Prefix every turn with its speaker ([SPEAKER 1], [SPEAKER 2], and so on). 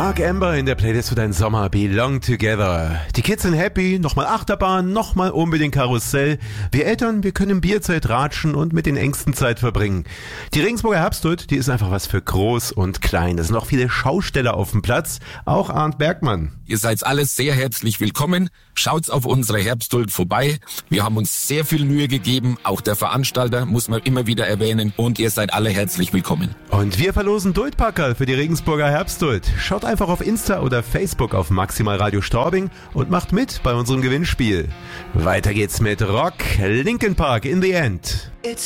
[SPEAKER 1] Mark Amber in der Playlist für deinen Sommer, Belong Together. Die Kids sind happy, nochmal Achterbahn, nochmal unbedingt Karussell. Wir Eltern, wir können im Bierzelt ratschen und mit den Ängsten Zeit verbringen. Die Regensburger Herbsthut, die ist einfach was für groß und klein. Es sind auch viele Schausteller auf dem Platz, auch Arndt Bergmann.
[SPEAKER 2] Ihr seid alles sehr herzlich willkommen. Schaut's auf unsere Herbsthut vorbei. Wir haben uns sehr viel Mühe gegeben. Auch der Veranstalter muss man immer wieder erwähnen. Und ihr seid alle herzlich willkommen.
[SPEAKER 1] Und wir verlosen Dultpackerl für die Regensburger Herbsthut. Schaut einfach auf Insta oder Facebook auf Maximal Radio Straubing und macht mit bei unserem Gewinnspiel. Weiter geht's mit Rock, Linkin Park in the End.